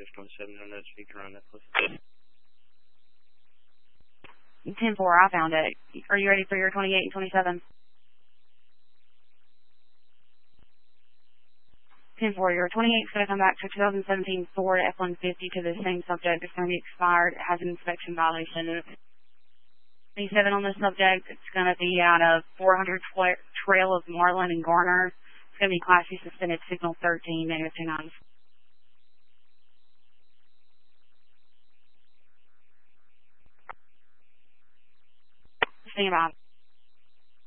British 27 on that speaker on that, please. 10-4, I found it. Are you ready for your 28 and 27? 10-4, your 28 is going to come back to 2017 Ford F-150 to the same subject. It's going to be expired. It has an inspection violation. 27 on the subject. It's going to be out of 400 Trail of Marlin and Garner. It's going to be Class C suspended signal 13, -29. Stand by.